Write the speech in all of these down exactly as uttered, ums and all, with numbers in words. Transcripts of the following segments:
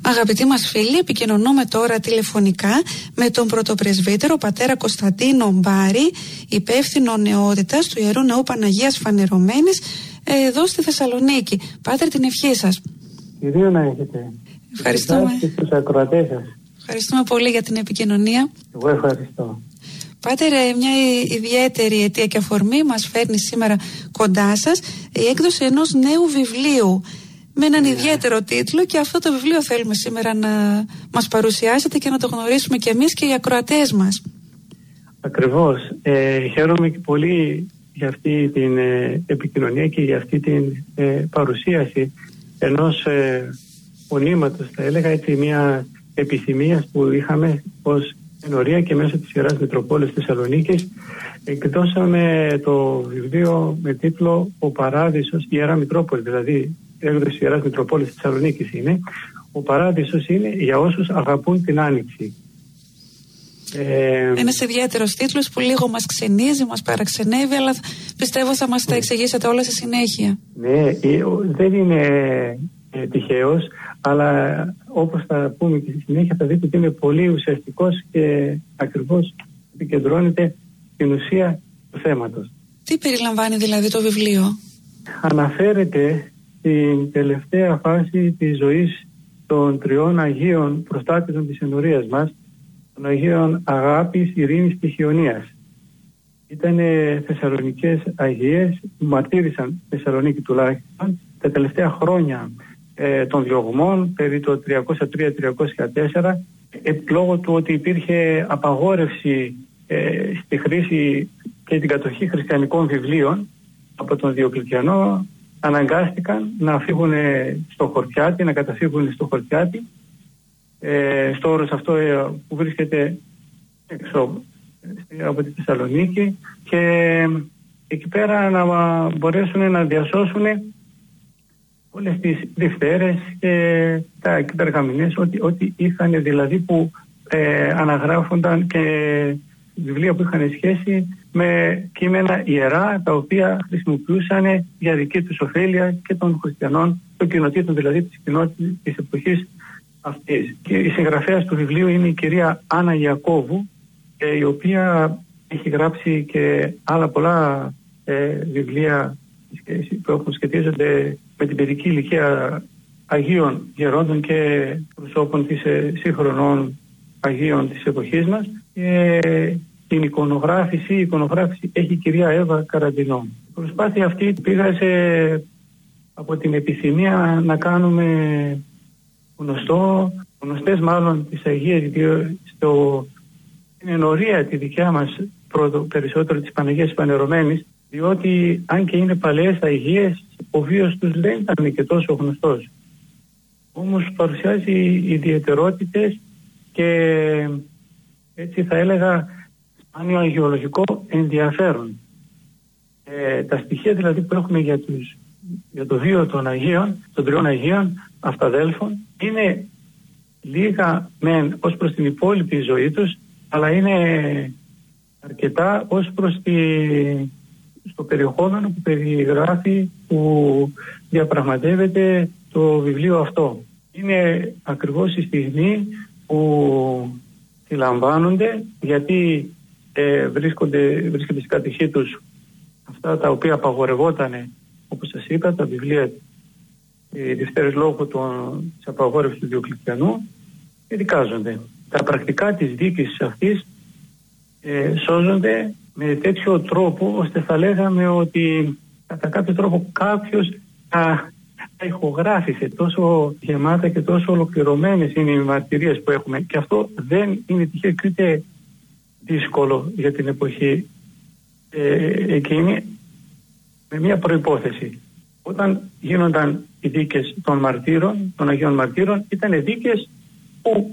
Αγαπητοί μας φίλοι, επικοινωνούμε τώρα τηλεφωνικά με τον πρωτοπρεσβύτερο πατέρα Κωνσταντίνο Μπάρη, υπεύθυνο νεότητας του Ιερού Ναού Παναγίας Φανερωμένης εδώ στη Θεσσαλονίκη. Πάτερ, την ευχή σας. Κυρίω να έχετε. Ευχαριστούμε. Και στους ακροατές σας. Ευχαριστούμε πολύ για την επικοινωνία. Εγώ ευχαριστώ. Πάτερ, μια ιδιαίτερη αιτία και αφορμή μας φέρνει σήμερα κοντά σας η έκδοση ενός νέου βιβλίου με έναν yeah. ιδιαίτερο τίτλο, και αυτό το βιβλίο θέλουμε σήμερα να μας παρουσιάσετε και να το γνωρίσουμε και εμείς και οι ακροατές μας. Ακριβώς. Ε, χαίρομαι και πολύ για αυτή την ε, επικοινωνία και για αυτή την ε, παρουσίαση ενός ε, πονήματος, θα έλεγα έτσι, μια επιθυμίας που είχαμε ως ενορία και μέσω της Ιεράς Μητροπόλεως Θεσσαλονίκης. Εκδώσαμε το βιβλίο με τίτλο «Ο Παράδεισος», Ιερά Μητρόπολη, δηλαδή έκδοση Ιεράς Μητροπόλεως Θεσσαλονίκης είναι. «Ο Παράδεισος» είναι για όσους αγαπούν την Άνοιξη. Ε, Ένας ιδιαίτερος τίτλος που λίγο μας ξενίζει, μας παραξενεύει, αλλά πιστεύω θα μας τα εξηγήσετε όλα στη συνέχεια. Ναι, δεν είναι ε, τυχαίος, αλλά όπως θα πούμε και στη συνέχεια θα δείτε ότι είναι πολύ ουσιαστικός και ακριβώς επικεντρώνεται στην ουσία του θέματος. Τι περιλαμβάνει δηλαδή το βιβλίο? Αναφέρεται στην τελευταία φάση της ζωής των τριών Αγίων προστάτητων της ενορίας μας, των Αγίων Αγάπης, Ειρήνης και Χιονίας. Ήταν Θεσσαλονικές Αγίες που μαρτύρησαν Θεσσαλονίκη τουλάχιστον τα τελευταία χρόνια ε, των διωγμών, περί το τριακόσια τρία τριακόσια τέσσερα, ε, λόγω του ότι υπήρχε απαγόρευση ε, στη χρήση και την κατοχή χριστιανικών βιβλίων από τον Διοκλητιανό, αναγκάστηκαν να φύγουν στο Χορτιάτι, να καταφύγουν στο Χορτιάτι, ε, στο όρος αυτό ε, που βρίσκεται έξω από τη Θεσσαλονίκη, και εκεί πέρα να μπορέσουν να διασώσουν όλες τις διφθέρες και τα περγαμηνές, ό,τι, ό,τι είχαν δηλαδή που ε, αναγράφονταν, και βιβλία που είχαν σχέση με κείμενα ιερά, τα οποία χρησιμοποιούσαν για δική τους ωφέλεια και των χριστιανών, των κοινοτήτων δηλαδή της κοινότητας της εποχής αυτής. Και η συγγραφέας του βιβλίου είναι η κυρία Άννα Ιακώβου, ε, η οποία έχει γράψει και άλλα πολλά ε, βιβλία που σχετίζονται με την παιδική ηλικία Αγίων Γερόντων και προσώπων της ε, σύγχρονων Αγίων της εποχής μας. Και την εικονογράφηση, η εικονογράφηση έχει η κυρία Εύα Καραντινό. Η προσπάθεια αυτή πήγασε από την επιθυμία να κάνουμε γνωστό, γνωστές μάλλον τις Αγίες, στο, στην ενορία τη δικιά μας πρώτο, περισσότερο της Παναγίας Φανερωμένης, διότι αν και είναι παλαιές Αγίες, ο βίος τους δεν ήταν και τόσο γνωστός. Όμως παρουσιάζει ιδιαιτερότητες και έτσι θα έλεγα σπάνιο αγιολογικό ενδιαφέρον. Ε, τα στοιχεία δηλαδή που έχουμε για, τους, για το βίο των Αγίων, των τριών Αγίων αυταδέλφων, είναι λίγα μεν ως προς την υπόλοιπη ζωή τους, αλλά είναι αρκετά ως προς τη, στο περιεχόμενο που περιγράφει, που διαπραγματεύεται το βιβλίο αυτό. Είναι ακριβώς η στιγμή που συλλαμβάνονται, γιατί ε, βρίσκονται, βρίσκονται στην κατοχή τους αυτά τα οποία απαγορευόταν, όπως σας είπα, τα βιβλία, οι διφθέρες λόγω της απαγόρευσης του Διοκλητιανού, και δικάζονται. Τα πρακτικά της δίκης αυτής ε, σώζονται με τέτοιο τρόπο, ώστε θα λέγαμε ότι κατά κάποιο τρόπο κάποιος τα, τα ηχογράφησε. Τόσο γεμάτα και τόσο ολοκληρωμένες είναι οι μαρτυρίες που έχουμε, και αυτό δεν είναι τυχαίο και ούτε δύσκολο για την εποχή ε, εκείνη, με μια προϋπόθεση. Όταν γίνονταν οι δίκες των μαρτύρων, των Αγίων Μαρτύρων, ήταν δίκες που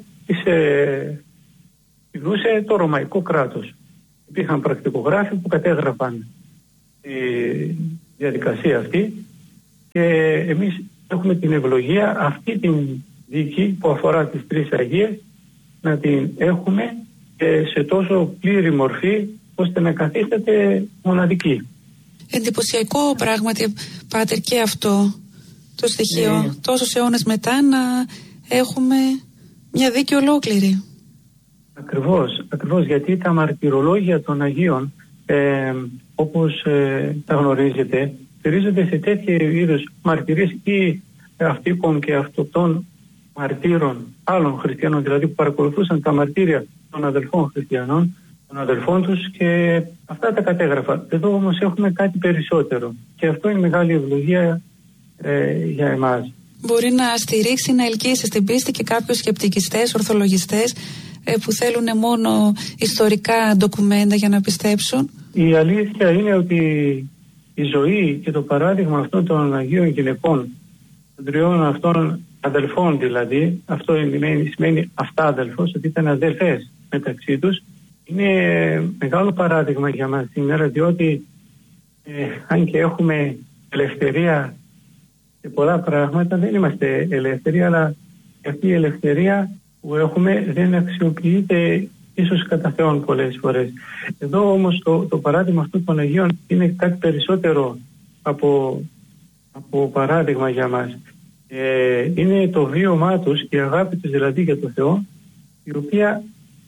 ιδούσε το Ρωμαϊκό κράτος. Υπήρχαν πρακτικογράφοι που κατέγραφαν τη διαδικασία αυτή, και εμείς έχουμε την ευλογία αυτή την δίκη που αφορά τις τρεις Αγίες να την έχουμε σε τόσο πλήρη μορφή, ώστε να καθίσταται μοναδική. Εντυπωσιακό πράγματι, Πάτερ, και αυτό το στοιχείο, yeah. τόσους αιώνες μετά, να έχουμε μια δίκη ολόκληρη. Ακριβώς, ακριβώς, γιατί τα μαρτυρολόγια των Αγίων, ε, όπως ε, τα γνωρίζετε, στηρίζονται σε τέτοιου είδους μαρτυρίες ή αυτοίκων και αυτοκτών μαρτύρων άλλων χριστιανών, δηλαδή που παρακολουθούσαν τα μαρτύρια των αδελφών χριστιανών, των αδελφών τους, και αυτά τα κατέγραφα. Εδώ όμως έχουμε κάτι περισσότερο και αυτό είναι μεγάλη ευλογία ε, για εμάς. Μπορεί να στηρίξει, να ελκύσει στην πίστη και κάποιους σκεπτικιστές, ορθολογιστές ε, που θέλουν μόνο ιστορικά ντοκουμέντα για να πιστέψουν. Η αλήθεια είναι ότι η ζωή και το παράδειγμα αυτών των Αγίων γυναικών, των τριών αυτών αδελφών δηλαδή, αυτό σημαίνει, σημαίνει αυτά αδελφός, ότι ήταν αδελφές μεταξύ τους, είναι μεγάλο παράδειγμα για μας σήμερα, διότι ε, αν και έχουμε ελευθερία σε πολλά πράγματα, δεν είμαστε ελεύθεροι, αλλά αυτή η ελευθερία που έχουμε δεν αξιοποιείται ίσως κατά Θεόν πολλές φορές. Εδώ όμως το, το παράδειγμα αυτού των Αγίων είναι κάτι περισσότερο από, από παράδειγμα για μας. Ε, είναι το βίωμά τους, η αγάπη τους δηλαδή για το Θεό, η οποία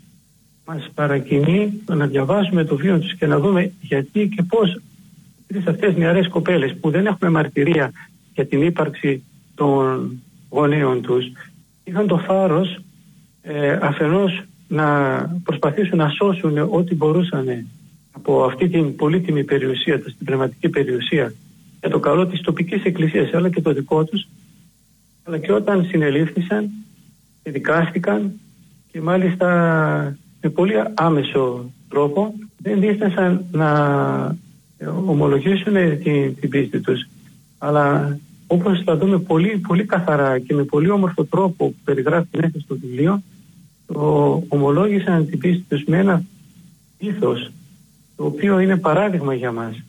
μας παρακινεί να διαβάσουμε το βίο τους και να δούμε γιατί και πώς τρεις αυτές νεαρές κοπέλες που δεν έχουμε μαρτυρία για την ύπαρξη των γονέων τους είχαν το θάρρος ε, αφενός να προσπαθήσουν να σώσουν ό,τι μπορούσαν από αυτή την πολύτιμη περιουσία τους, την πνευματική περιουσία, για το καλό της τοπικής εκκλησίας αλλά και το δικό τους, αλλά και όταν συνελήφθησαν και δικάστηκαν και μάλιστα με πολύ άμεσο τρόπο δεν δίστασαν να ομολογήσουν την, την πίστη τους, αλλά όπως θα δούμε πολύ, πολύ καθαρά και με πολύ όμορφο τρόπο που περιγράφει μέσα στο βιβλίο, το ομολόγησαν την πίστη τους με ένα ήθος το οποίο είναι παράδειγμα για μας,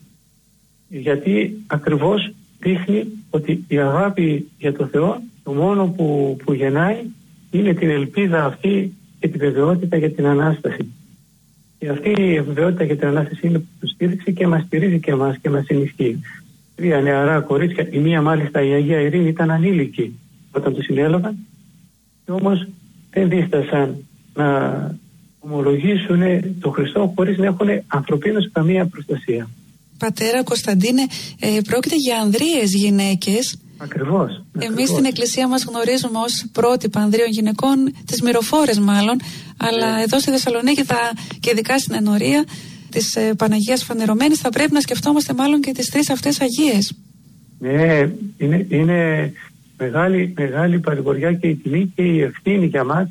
γιατί ακριβώς δείχνει ότι η αγάπη για το Θεό το μόνο που, που γεννάει είναι την ελπίδα αυτή και τη βεβαιότητα για την Ανάσταση. Και αυτή η βεβαιότητα για την Ανάσταση είναι που τους στήριξε και μας στηρίζει και εμάς και μας ενισχύει. Τρία νεαρά κορίτσια, η μία μάλιστα η Αγία Ειρήνη ήταν ανήλικη όταν τους συνέλαβαν, και όμως δεν δίστασαν να ομολογήσουν το Χριστό χωρίς να έχουν ανθρωπίνως καμία προστασία. Πατέρα Κωνσταντίνε, ε, πρόκειται για ανδρείες γυναίκες. Ακριβώς. Εμείς στην Εκκλησία μας γνωρίζουμε ως πρότυπα ανδρείων γυναικών τις μυροφόρες μάλλον, αλλά yeah. εδώ στη Θεσσαλονίκη θα, και ειδικά στην ενορία της ε, Παναγίας Φανερωμένης θα πρέπει να σκεφτόμαστε μάλλον και τις τρεις αυτές Αγίες. Ναι, είναι, είναι μεγάλη, μεγάλη παρηγοριά και η τιμή και η ευθύνη για μας,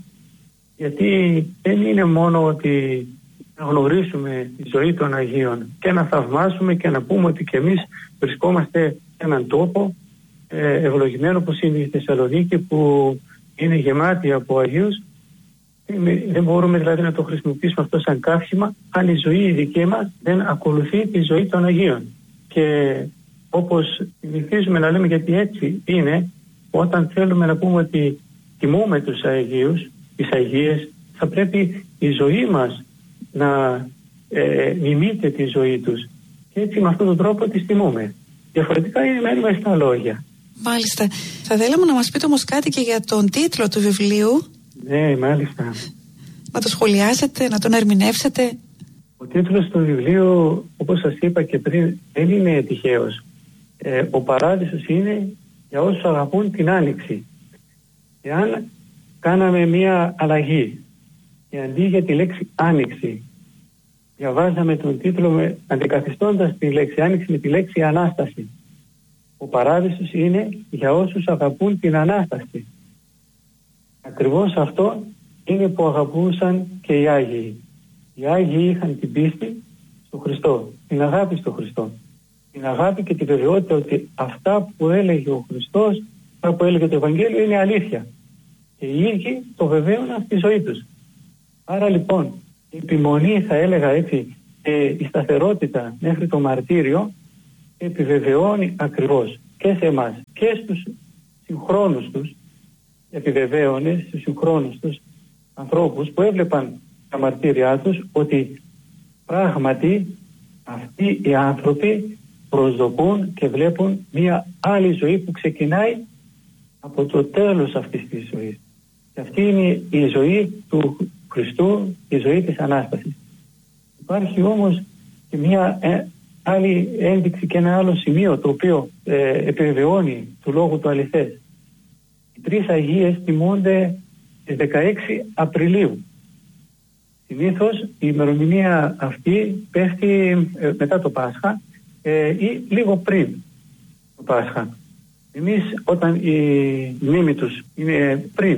γιατί δεν είναι μόνο ότι να γνωρίσουμε τη ζωή των Αγίων και να θαυμάσουμε και να πούμε ότι και εμείς βρισκόμαστε σε έναν τόπο ευλογημένο όπως είναι η Θεσσαλονίκη που είναι γεμάτη από Αγίους. Δεν μπορούμε δηλαδή να το χρησιμοποιήσουμε αυτό σαν καύχημα αν η ζωή η δική μας δεν ακολουθεί τη ζωή των Αγίων. Και όπως συνηθίζουμε να λέμε, γιατί έτσι είναι, όταν θέλουμε να πούμε ότι τιμούμε τους Αγίους, τις Αγίες, θα πρέπει η ζωή μας να ε, μιμείται τη ζωή τους και έτσι με αυτόν τον τρόπο τις τιμούμε. Διαφορετικά είναι μένουμε στα λόγια. Μάλιστα. Θα θέλαμε να μας πείτε όμως κάτι και για τον τίτλο του βιβλίου. Ναι, μάλιστα. Να το σχολιάσετε, να τον ερμηνεύσετε. Ο τίτλος του βιβλίου, όπως σας είπα και πριν, δεν είναι τυχαίος. Ε, ο παράδεισος είναι για όσους αγαπούν την Άνοιξη. Εάν κάναμε μία αλλαγή και αντί για τη λέξη Άνοιξη διαβάζαμε τον τίτλο με, αντικαθιστώντας τη λέξη Άνοιξη με τη λέξη Ανάσταση. Ο παράδεισος είναι για όσους αγαπούν την Ανάσταση. Ακριβώς αυτό είναι που αγαπούσαν και οι Άγιοι. Οι Άγιοι είχαν την πίστη στο Χριστό, την αγάπη στο Χριστό. Την αγάπη και τη βεβαιότητα ότι αυτά που έλεγε ο Χριστός, αυτά που έλεγε το Ευαγγέλιο είναι αλήθεια. Και οι ίδιοι το βεβαίωναν στη ζωή τους. Άρα λοιπόν η επιμονή, θα έλεγα έτσι, ε, η σταθερότητα μέχρι το μαρτύριο επιβεβαιώνει ακριβώς και σε εμάς και στους συγχρόνους τους, επιβεβαίωνε στους συγχρόνους τους ανθρώπους που έβλεπαν τα μαρτύρια τους ότι πράγματι αυτοί οι άνθρωποι προσδοκούν και βλέπουν μια άλλη ζωή που ξεκινάει από το τέλος αυτής της ζωής. Και αυτή είναι η ζωή του Χριστού, η ζωή της Ανάστασης. Υπάρχει όμως και μια ε, άλλη ένδειξη και ένα άλλο σημείο το οποίο ε, επιβεβαιώνει του λόγου του αληθές. Οι τρεις Αγίες τιμούνται στις δεκαέξι Απριλίου. Συνήθως η ημερομηνία αυτή πέφτει ε, μετά το Πάσχα ε, ή λίγο πριν το Πάσχα. Εμείς όταν η μνήμη τους είναι πριν,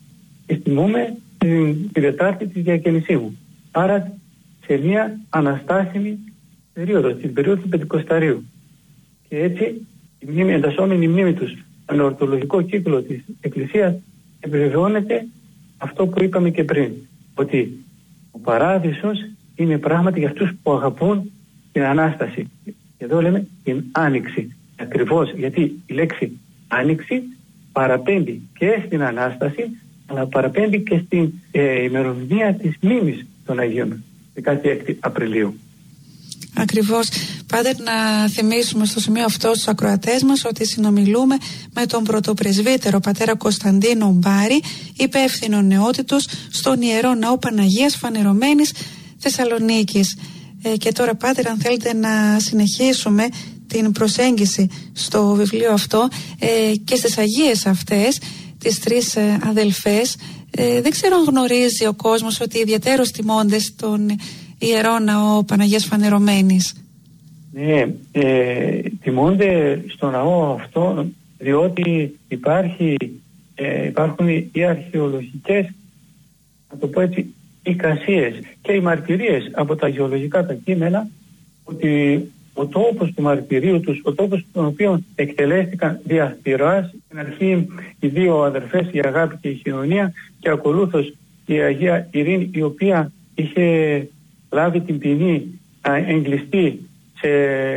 τιμούμε την, την Τετάρτη της Διακαινησίου. Άρα σε μια αναστάσιμη περίοδο, στην περίοδο του Πεντηκοσταρίου. Και έτσι η μνήμη, εντασσόμενη η μνήμη τους στον ορθολογικό κύκλο της Εκκλησίας επιβεβαιώνεται αυτό που είπαμε και πριν, ότι ο παράδεισος είναι πράγματι για αυτούς που αγαπούν την Ανάσταση. Και εδώ λέμε την Άνοιξη. Ακριβώς γιατί η λέξη Άνοιξη παραπέμπει και στην Ανάσταση, αλλά παραπέμπει και στην ε, ημερομηνία της μνήμης των Αγίων, δεκαέξι Απριλίου. Ακριβώς. Πάτερ, να θυμίσουμε στο σημείο αυτό στους ακροατές μας ότι συνομιλούμε με τον πρωτοπρεσβύτερο πατέρα Κωνσταντίνο Μπάρη, υπεύθυνο νεότητος στον Ιερό Ναό Παναγίας Φανερωμένης Θεσσαλονίκης. Ε, και τώρα, Πάτερ, αν θέλετε να συνεχίσουμε την προσέγγιση στο βιβλίο αυτό ε, και στις Αγίες αυτές, τις τρεις ε, αδελφές, ε, δεν ξέρω αν γνωρίζει ο κόσμος ότι ιδιαίτερος τιμώνται στον Ιερό Ναό Παναγίας Φανερωμένης. Ναι, ε, τιμώνται στο ναό αυτό διότι υπάρχει, ε, υπάρχουν οι αρχαιολογικές, να το πω έτσι, εικασίες και οι μαρτυρίες από τα γεωλογικά τα κείμενα ότι ο τόπος του μαρτυρίου τους, ο τόπος στον οποίο εκτελέστηκαν διασπυράς, στην αρχή οι δύο αδερφές, η Αγάπη και η Χιονία, και ακολούθως η Αγία Ειρήνη, η οποία είχε λάβει την ποινή να εγκλειστεί σε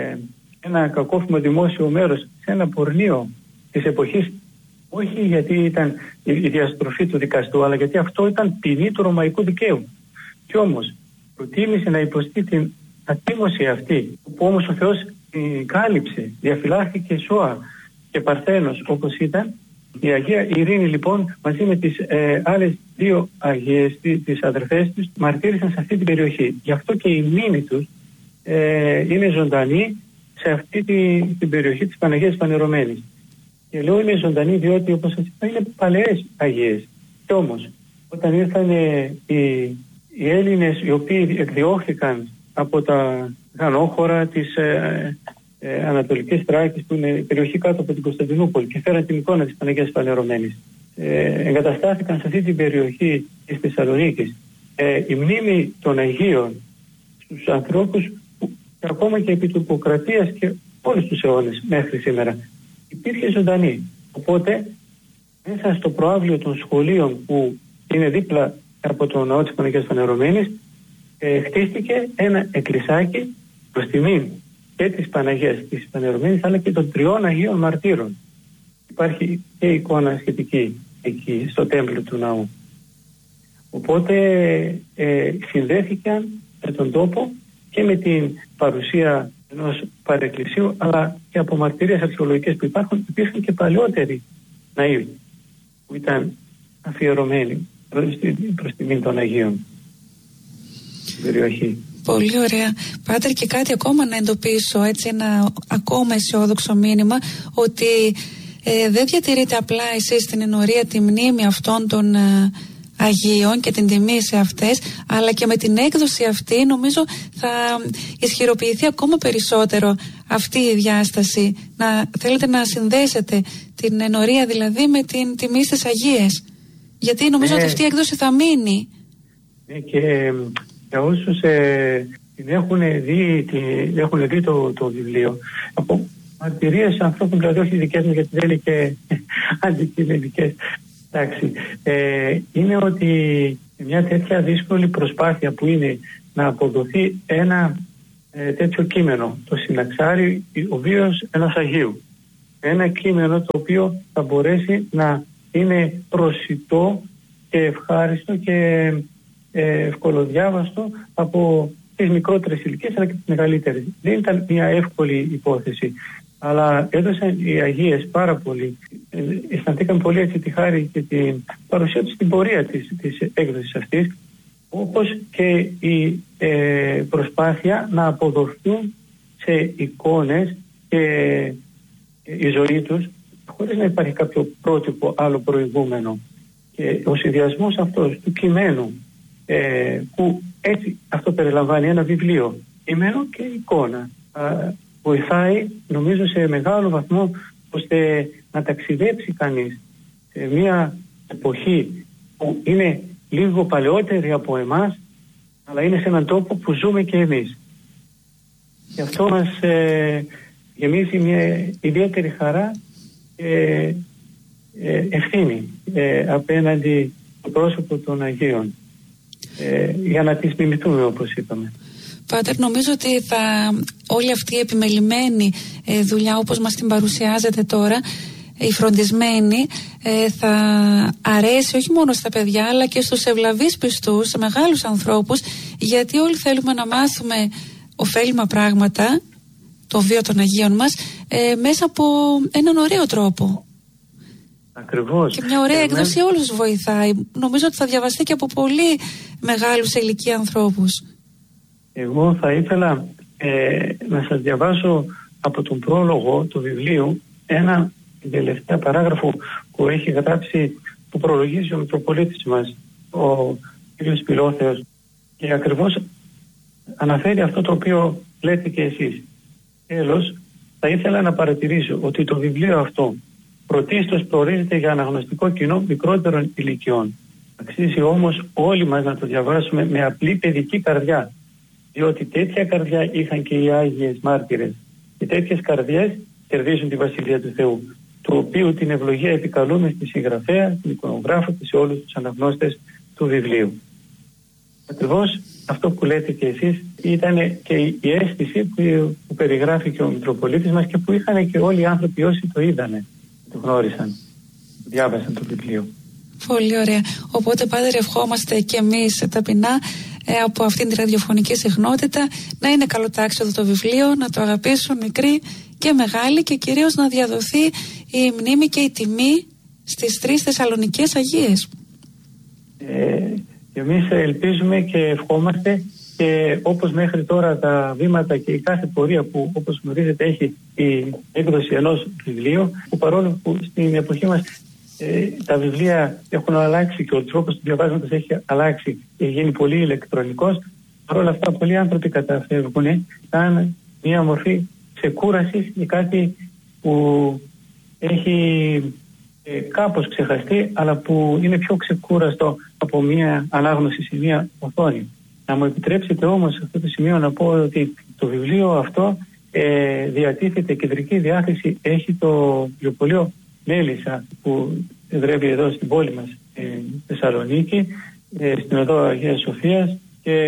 ένα κακόφημο δημόσιο μέρος, σε ένα πορνείο της εποχής, όχι γιατί ήταν η διαστροφή του δικαστού, αλλά γιατί αυτό ήταν ποινή του ρωμαϊκού δικαίου. Και όμως προτίμησε να υποστεί την ατίμωση αυτή, που όμως ο Θεός την κάλυψε, διαφυλάχθηκε σώα και παρθένος όπως ήταν. Η Αγία Ειρήνη λοιπόν μαζί με τις ε, άλλες δύο Αγίες, τις αδερφές τους, μαρτύρησαν σε αυτή την περιοχή. Γι' αυτό και η μνήμη τους ε, είναι ζωντανή σε αυτή τη, την περιοχή της Παναγίας Φανερωμένης. Και λέω είναι ζωντανή διότι, όπως σας είπα, είναι παλαιές Αγίες. Και όμως όταν ήρθαν ε, οι, οι Έλληνες οι οποίοι εκδιώχθηκαν από τα γανόχωρα της ε, ε, Ανατολικής Θράκης, που είναι η περιοχή κάτω από την Κωνσταντινούπολη, και φέραν την εικόνα της Παναγίας Φανερωμένης, ε, εγκαταστάθηκαν σε αυτή την περιοχή της Θεσσαλονίκης. Ε, η μνήμη των Αγίων στους ανθρώπους που, και ακόμα και επί του Ιπποκρατίας και όλους τους αιώνες μέχρι σήμερα υπήρχε ζωντανή. Οπότε μέσα στο προαύλιο των σχολείων που είναι δίπλα από το ναό της Παναγίας Φανερωμένης ε, χτίστηκε ένα εκκλησάκι προς τιμήν και της Παναγίας της Φανερωμένης αλλά και των τριών Αγίων Μαρτύρων. Υπάρχει και εικόνα σχετική εκεί στο τέμπλο του ναού. Οπότε ε, συνδέθηκαν με τον τόπο και με την παρουσία ενός παρεκκλησίου, αλλά και από μαρτυρίες αρχαιολογικές που υπάρχουν. Υπήρχαν και παλαιότεροι ναοί που ήταν αφιερωμένοι προς τιμήν των Αγίων στην περιοχή. Πολύ ωραία. Πάτερ, και κάτι ακόμα να εντοπίσω, έτσι ένα ακόμα αισιόδοξο μήνυμα, ότι ε, δεν διατηρείτε απλά εσείς στην ενορία τη μνήμη αυτών των ε, Αγίων και την τιμή σε αυτές, αλλά και με την έκδοση αυτή νομίζω θα ισχυροποιηθεί ακόμα περισσότερο αυτή η διάσταση. Να θέλετε να συνδέσετε την ενορία δηλαδή με την τιμή στις Αγίες, γιατί νομίζω ε, ότι αυτή η έκδοση θα μείνει. Ε, και για όσους ε, την έχουν δει, την, έχουν δει το, το βιβλίο από μαρτυρίες ανθρώπων, δηλαδή όχι δικές μου, γιατί δεν είναι και αντικειμενικές, εντάξει, ε, είναι ότι μια τέτοια δύσκολη προσπάθεια που είναι να αποδοθεί ένα ε, τέτοιο κείμενο, το Συναξάρι, ο βίος ενός Αγίου, ένα κείμενο το οποίο θα μπορέσει να είναι προσιτό και ευχάριστο και ευκολοδιάβαστο από τις μικρότερες ηλικίες αλλά και τις μεγαλύτερες. Δεν ήταν μια εύκολη υπόθεση. αλλά έδωσαν οι Αγίες πάρα πολύ. Αισθανθήκαν πολύ έτσι τη χάρη και την παρουσία τους στην πορεία της, της έκδοσης αυτής, όπως και η ε, προσπάθεια να αποδοθούν σε εικόνες και η ζωή τους χωρίς να υπάρχει κάποιο πρότυπο άλλο προηγούμενο. Και ο συνδυασμός αυτός του κειμένου ε, που έτσι αυτό περιλαμβάνει ένα βιβλίο, κείμενο και εικόνα, ε, βοηθάει νομίζω σε μεγάλο βαθμό ώστε να ταξιδέψει κανείς σε μια εποχή που είναι λίγο παλαιότερη από εμάς, αλλά είναι σε έναν τόπο που ζούμε και εμείς. Και αυτό μας ε, γεμίζει μια ιδιαίτερη χαρά και ε, ευθύνη ε, απέναντι στο πρόσωπο των Αγίων, ε, για να τις μιμηθούμε, όπως είπαμε. Πάτερ, νομίζω ότι θα, όλη αυτή η επιμελημένη ε, δουλειά όπως μας την παρουσιάζεται τώρα, η φροντισμένη, ε, θα αρέσει όχι μόνο στα παιδιά αλλά και στους ευλαβείς πιστούς, σε μεγάλους ανθρώπους, γιατί όλοι θέλουμε να μάθουμε ωφέλιμα πράγματα, το βίο των Αγίων μας, ε, μέσα από έναν ωραίο τρόπο. Ακριβώς. Και μια ωραία έκδοση όλους βοηθάει. Νομίζω ότι θα διαβαστεί και από πολύ μεγάλους σε ηλικία ανθρώπους. Εγώ θα ήθελα ε, να σας διαβάσω από τον πρόλογο του βιβλίου ένα τελευταία παράγραφο που έχει γράψει, που προλογίζει ο Μητροπολίτης μας, ο κ. Πυλώθεος, και ακριβώς αναφέρει αυτό το οποίο λέτε και εσείς. Τέλος, θα ήθελα να παρατηρήσω ότι το βιβλίο αυτό πρωτίστως προορίζεται για αναγνωστικό κοινό μικρότερων ηλικιών. Αξίζει όμως όλοι μας να το διαβάσουμε με απλή παιδική καρδιά, διότι τέτοια καρδιά είχαν και οι Άγιες Μάρτυρες και τέτοιες καρδιές κερδίζουν τη Βασιλεία του Θεού, του οποίου την ευλογία επικαλούμε στη συγγραφέα, την εικονογράφο και σε όλους τους αναγνώστες του βιβλίου. Ακριβώς αυτό που λέτε και εσείς ήταν και η αίσθηση που, που περιγράφει και ο Μητροπολίτης μας και που είχαν και όλοι οι άνθρωποι όσοι το είδανε, το γνώρισαν, διάβασαν το βιβλίο. Πολύ ωραία. Οπότε, Πάτερ, ευχόμαστε και εμείς ταπεινά ε, από αυτήν την ραδιοφωνική συχνότητα να είναι καλοτάξιο το βιβλίο, να το αγαπήσουν μικροί και μεγάλοι και κυρίως να διαδοθεί η μνήμη και η τιμή στις τρεις Θεσσαλονικές Αγίες. Ε, και εμείς ελπίζουμε και ευχόμαστε, και όπως μέχρι τώρα τα βήματα και η κάθε πορεία που, όπως γνωρίζετε, έχει η έκδοση ενός βιβλίου, που παρόλο που στην εποχή μας ε, τα βιβλία έχουν αλλάξει και ο τρόπος του διαβάσματος έχει αλλάξει και γίνει πολύ ηλεκτρονικός, παρόλα αυτά πολλοί άνθρωποι καταφεύγουν σαν μια μορφή ξεκούρασης ή κάτι που έχει ε, κάπως ξεχαστεί, αλλά που είναι πιο ξεκούραστο από μια ανάγνωση σε μια οθόνη. Να μου επιτρέψετε όμως σε αυτό το σημείο να πω ότι το βιβλίο αυτό ε, διατίθεται, κεντρική διάθεση έχει το βιβλιοπωλείο Μέλισσα, που εδρεύει εδώ στην πόλη μας, ε, Θεσσαλονίκη, ε, στην οδό Αγίας Σοφίας, και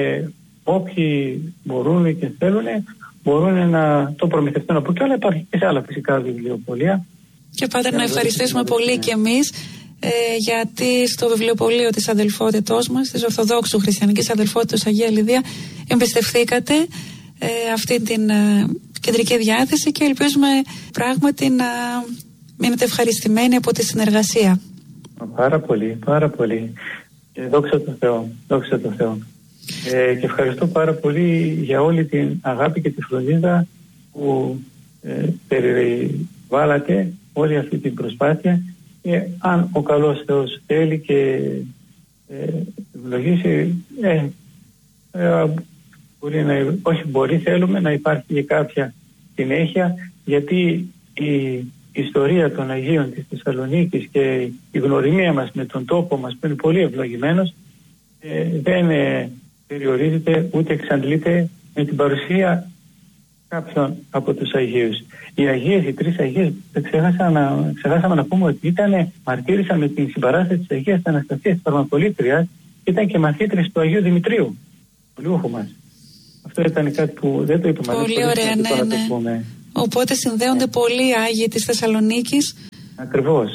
όποιοι μπορούν και θέλουν μπορούν να το προμηθευτούν από εκεί, αλλά υπάρχει και σε άλλα φυσικά βιβλιοπωλεία. Και Πάτερ, να ευχαριστήσουμε πολύ και εμείς ε, γιατί στο βιβλιοπωλείο της αδελφότητός μας, της Ορθοδόξου Χριστιανικής Αδελφότητας Αγία Λιδία, εμπιστευθήκατε ε, αυτή την ε, κεντρική διάθεση και ελπίζουμε πράγματι να μείνετε ευχαριστημένοι από τη συνεργασία. Πάρα πολύ, πάρα πολύ. Και δόξα τω Θεώ, δόξα τω Θεώ. Ε, και ευχαριστώ πάρα πολύ για όλη την αγάπη και τη φροντίδα που ε, περιβάλλατε όλη αυτή την προσπάθεια, και αν ο καλός Θεός θέλει και ε, ευλογήσει, ε, ε, μπορεί να, όχι μπορεί, θέλουμε να υπάρχει και κάποια συνέχεια, γιατί η η ιστορία των Αγίων της Θεσσαλονίκης και η γνωριμία μας με τον τόπο μας, που είναι πολύ ευλογημένος, ε, δεν ε, περιορίζεται ούτε εξαντλείται με την παρουσία κάποιων από τους Αγίους. Οι Αγίες, οι τρεις Αγίες, ξεχάσαμε, ξεχάσαμε να πούμε ότι ήταν, μαρτύρησαν με την συμπαράσταση της Αγίας Αναστασίας της Παρμακολήτριας, ήταν και μαθήτρες του Αγίου Δημητρίου, του Λούχου μας. Αυτό ήταν κάτι που δεν το είπαμε. Πολύ ωραία, ναι, ναι. Οπότε συνδέονται πολλοί Άγιοι της Θεσσαλονίκης. Ακριβώς.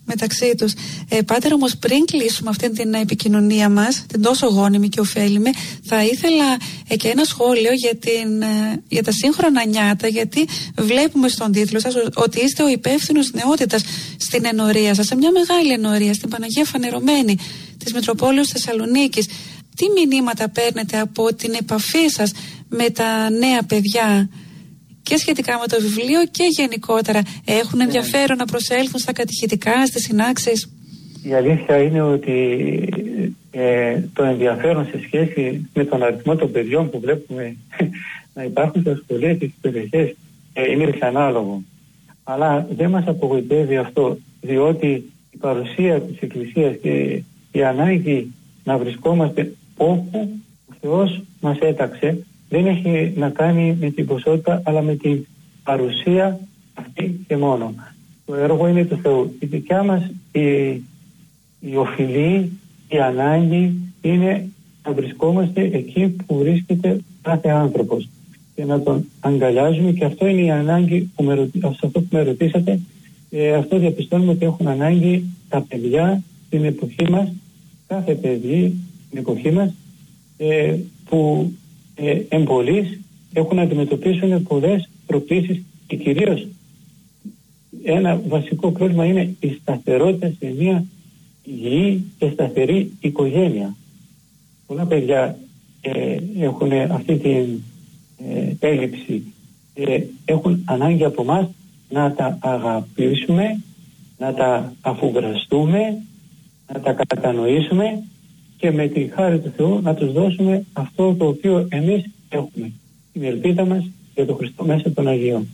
μεταξύ τους. Ε, Πάτερ, όμως πριν κλείσουμε αυτή την επικοινωνία μας, την τόσο γόνιμη και ωφέλιμη, θα ήθελα ε, και ένα σχόλιο για, την, ε, για τα σύγχρονα νιάτα, γιατί βλέπουμε στον τίτλο σας ότι είστε ο υπεύθυνος νεότητας στην ενορία σας, σε μια μεγάλη ενορία, στην Παναγία Φανερωμένη της Μητροπόλεως Θεσσαλονίκης. Τι μηνύματα παίρνετε από την επαφή σας με τα νέα παιδιά και σχετικά με το βιβλίο και γενικότερα? Έχουν ενδιαφέρον να προσέλθουν στα κατηχητικά, στις συνάξεις? Η αλήθεια είναι ότι ε, το ενδιαφέρον σε σχέση με τον αριθμό των παιδιών που βλέπουμε να υπάρχουν στα σχολεία και στις περιοχές ε, είναι δυσανάλογο. Αλλά δεν μας απογοητεύει αυτό, διότι η παρουσία της Εκκλησίας και η ανάγκη να βρισκόμαστε όπου ο Θεός μας έταξε δεν έχει να κάνει με την ποσότητα, αλλά με την παρουσία αυτή και μόνο. Το έργο είναι του Θεού. Η δικιά μας η, η οφειλή, η ανάγκη είναι να βρισκόμαστε εκεί που βρίσκεται κάθε άνθρωπος και να τον αγκαλιάζουμε, και αυτό είναι η ανάγκη που με, ρωτη... αυτό που με ρωτήσατε. Ε, αυτό διαπιστώνουμε ότι έχουν ανάγκη τα παιδιά στην εποχή μας, κάθε παιδί στην εποχή μας, ε, που ε, εμπολείς έχουν να αντιμετωπίσουν πολλές προκλήσεις, και κυρίως ένα βασικό πρόβλημα είναι η σταθερότητα σε μια υγιή και σταθερή οικογένεια. Πολλά παιδιά ε, έχουν αυτή την ε, έλλειψη. Ε, έχουν ανάγκη από εμάς να τα αγαπήσουμε, να τα αφουγκραστούμε, να τα κατανοήσουμε και με τη χάρη του Θεού να τους δώσουμε αυτό το οποίο εμείς έχουμε, την ελπίδα μας για τον Χριστό μέσα των Αγίων.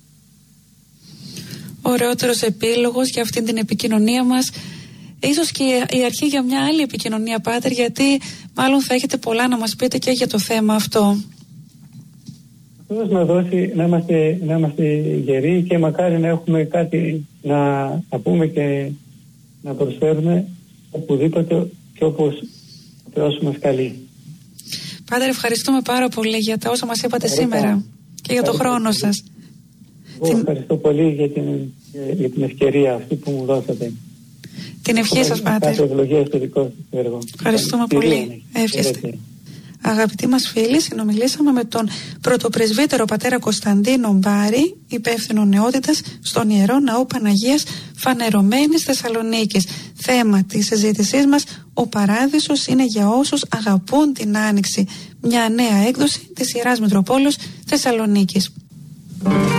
Ωραιότερος επίλογος για αυτήν την επικοινωνία μας. Ίσως και η αρχή για μια άλλη επικοινωνία, Πάτερ, γιατί μάλλον θα έχετε πολλά να μας πείτε και για το θέμα αυτό. Θεός να δώσει να είμαστε, να είμαστε γεροί και μακάρι να έχουμε κάτι να, να πούμε και να προσφέρουμε οπουδήποτε και όπως ο Θεός μας καλεί. Πάτερ, ευχαριστούμε πάρα πολύ για τα όσα μας είπατε Ευχαριστώ. σήμερα και για το χρόνο σας. Εγώ ευχαριστώ πολύ για την, για την ευκαιρία αυτή που μου δώσατε. Την ευχή σας, Πάτερ. Κάθε ευλογία στο δικό σας έργο. Ευχαριστούμε πολύ. Εύχεστε. Αγαπητοί μας φίλοι, συνομιλήσαμε με τον πρωτοπρεσβύτερο πατέρα Κωνσταντίνο Μπάρη, υπεύθυνο νεότητας στον Ιερό Ναό Παναγίας Φανερωμένης Θεσσαλονίκης. Θέμα της συζήτησής μας: ο παράδεισος είναι για όσους αγαπούν την Άνοιξη. Μια νέα έκδοση της Ιεράς Μητροπόλεως Θεσσαλονίκης.